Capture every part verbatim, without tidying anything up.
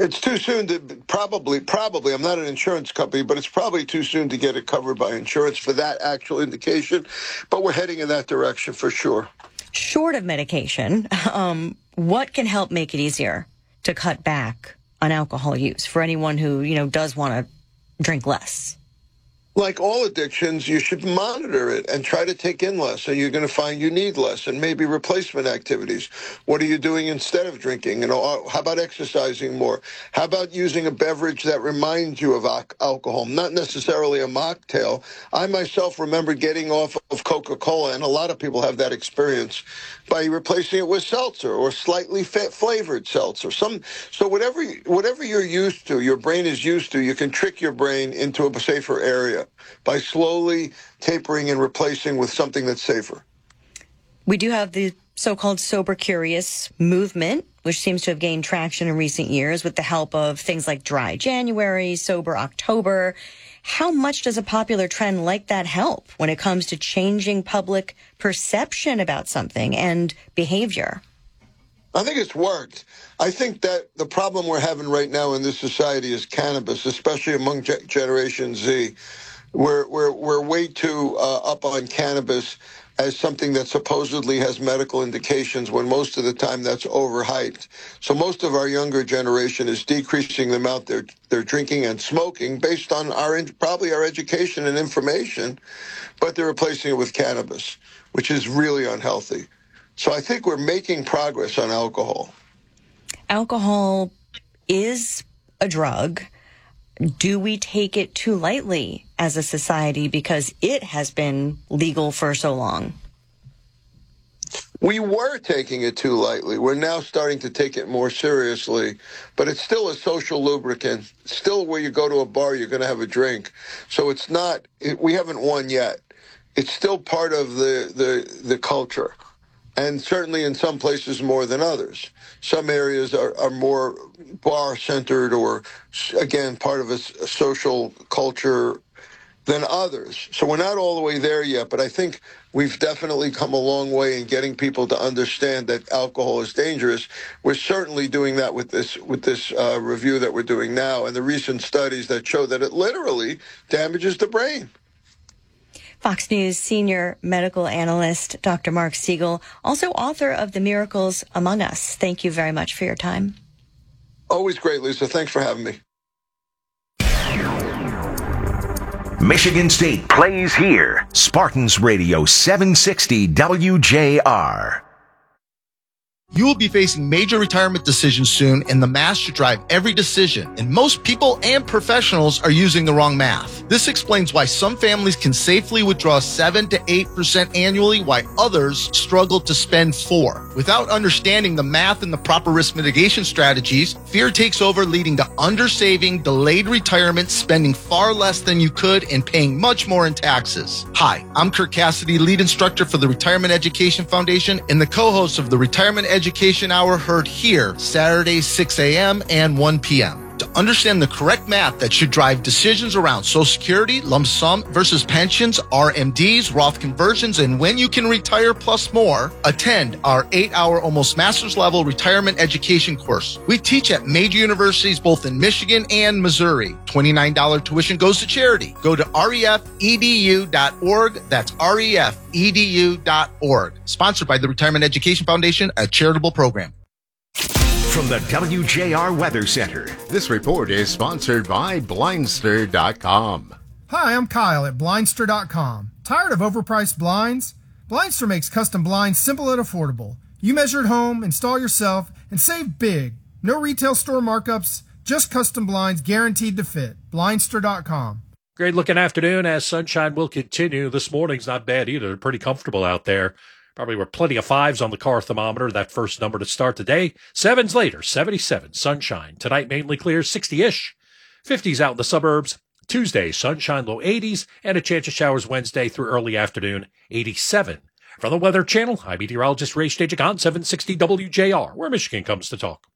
It's too soon to probably, probably, I'm not an insurance company, but it's probably too soon to get it covered by insurance for that actual indication. But we're heading in that direction for sure. Short of medication, um, what can help make it easier to cut back on alcohol use for anyone who, you know, does want to drink less? Like all addictions, you should monitor it and try to take in less, and you're going to find you need less, and maybe replacement activities. What are you doing instead of drinking? You know, how about exercising more? How about using a beverage that reminds you of alcohol, not necessarily a mocktail? I myself remember getting off of Coca-Cola, and a lot of people have that experience, by replacing it with seltzer or slightly fat flavored seltzer. Some, so whatever whatever you're used to, your brain is used to, you can trick your brain into a safer area by slowly tapering and replacing with something that's safer. We do have the so-called Sober Curious movement, which seems to have gained traction in recent years with the help of things like Dry January, Sober October. How much does a popular trend like that help when it comes to changing public perception about something and behavior? I think it's worked. I think that the problem we're having right now in this society is cannabis, especially among Ge- Generation Z. We're, we're, we're way too uh, up on cannabis as something that supposedly has medical indications when most of the time that's overhyped. So most of our younger generation is decreasing the amount they're, they're drinking and smoking based on our probably our education and information, but they're replacing it with cannabis, which is really unhealthy. So I think we're making progress on alcohol. Alcohol is a drug. Do we take it too lightly as a society because it has been legal for so long? We were taking it too lightly. We're now starting to take it more seriously, but it's still a social lubricant. Still, where you go to a bar, you're going to have a drink. So it's not, it, we haven't won yet. It's still part of the, the, the culture, and certainly in some places more than others. Some areas are, are more bar-centered or, again, part of a, a social culture than others. So we're not all the way there yet, but I think we've definitely come a long way in getting people to understand that alcohol is dangerous. We're certainly doing that with this with this uh, review that we're doing now and the recent studies that show that it literally damages the brain. Fox News senior medical analyst Doctor Mark Siegel, also author of The Miracles Among Us. Thank you very much for your time. Always great, Lisa. Thanks for having me. Michigan State plays here. Spartans Radio seven sixty W J R. You will be facing major retirement decisions soon, and the math should drive every decision. And most people and professionals are using the wrong math. This explains why some families can safely withdraw seven to eight percent annually, while others struggle to spend four. Without understanding the math and the proper risk mitigation strategies, fear takes over, leading to undersaving, delayed retirement, spending far less than you could, and paying much more in taxes. Hi, I'm Kirk Cassidy, lead instructor for the Retirement Education Foundation and the co-host of the Retirement Education Hour, heard here Saturdays six a.m. and one p.m. To understand the correct math that should drive decisions around Social Security, lump sum versus pensions, R M Ds, Roth conversions, and when you can retire plus more, attend our eight-hour, almost master's level retirement education course. We teach at major universities both in Michigan and Missouri. twenty-nine dollars tuition goes to charity. Go to R E F E D U dot org. That's R E F E D U dot org. Sponsored by the Retirement Education Foundation, a charitable program. From the W J R Weather Center, this report is sponsored by Blindster dot com. Hi, I'm Kyle at Blindster dot com. Tired of overpriced blinds? Blindster makes custom blinds simple and affordable. You measure at home, install yourself, and save big. No retail store markups, just custom blinds guaranteed to fit. Blindster dot com. Great looking afternoon as sunshine will continue. This morning's not bad either. Pretty comfortable out there. Probably were plenty of fives on the car thermometer, that first number to start the day. Sevens later, seventy-seven, sunshine. Tonight, mainly clear, sixty-ish. fifties out in the suburbs. Tuesday, sunshine, low eighties, and a chance of showers Wednesday through early afternoon, eighty-seven. From the Weather Channel, I'm meteorologist Ray Stageicon, seven sixty W J R, where Michigan comes to talk.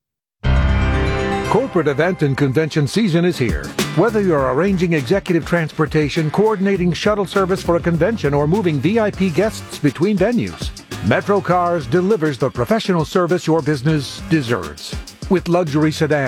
Corporate event and convention season is here. Whether you're arranging executive transportation, coordinating shuttle service for a convention, or moving V I P guests between venues, Metro Cars delivers the professional service your business deserves. With luxury sedans,